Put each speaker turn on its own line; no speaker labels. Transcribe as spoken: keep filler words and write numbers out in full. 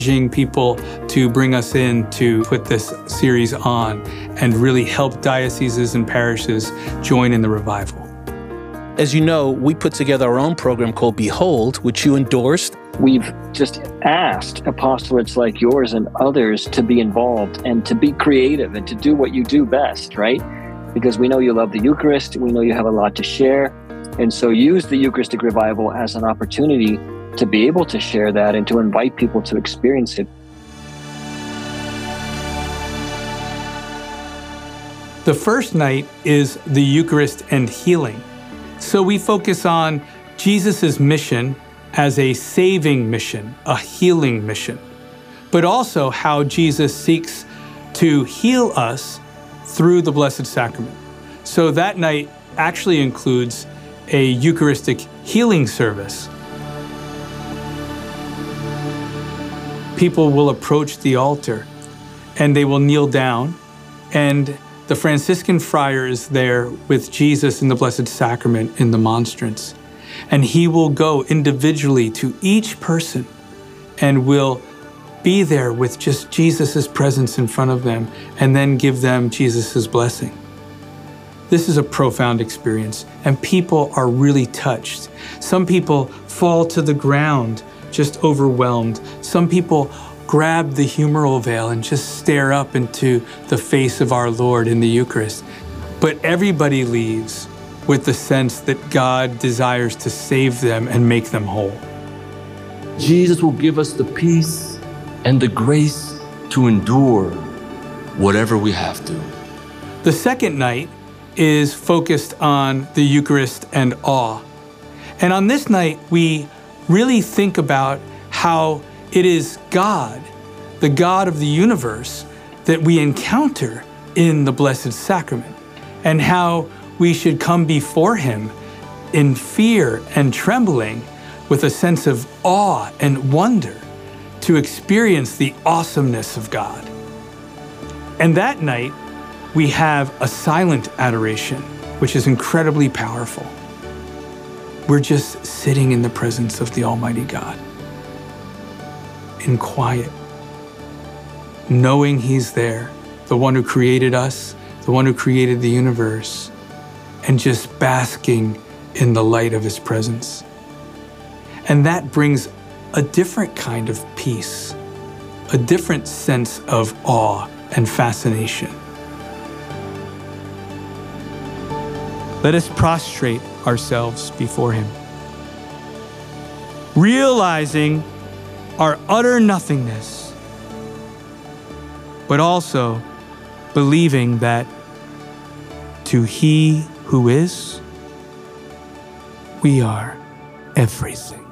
people to bring us in to put this series on and really help dioceses and parishes join in the revival.
As you know, we put together our own program called Behold, which you endorsed.
We've just asked apostolates like yours and others to be involved and to be creative and to do what you do best, right? Because we know you love the Eucharist, we know you have a lot to share, and so use the Eucharistic Revival as an opportunity to be able to share that and to invite people to experience it.
The first night is the Eucharist and healing. So we focus on Jesus' mission as a saving mission, a healing mission, but also how Jesus seeks to heal us through the Blessed Sacrament. So that night actually includes a Eucharistic healing service. People will approach the altar and they will kneel down, and the Franciscan friar is there with Jesus in the Blessed Sacrament in the monstrance. And he will go individually to each person and will be there with just Jesus' presence in front of them and then give them Jesus' blessing. This is a profound experience, and people are really touched. Some people fall to the ground just overwhelmed. Some people grab the humeral veil and just stare up into the face of our Lord in the Eucharist. But everybody leaves with the sense that God desires to save them and make them whole.
Jesus will give us the peace and the grace to endure whatever we have to.
The second night is focused on the Eucharist and awe. And on this night, we really think about how it is God, the God of the universe, that we encounter in the Blessed Sacrament, and how we should come before Him in fear and trembling with a sense of awe and wonder to experience the awesomeness of God. And that night, we have a silent adoration, which is incredibly powerful. We're just sitting in the presence of the Almighty God, in quiet, knowing He's there, the one who created us, the one who created the universe, and just basking in the light of His presence. And that brings a different kind of peace, a different sense of awe and fascination. Let us prostrate ourselves before Him, realizing our utter nothingness, but also believing that to He who is, we are everything.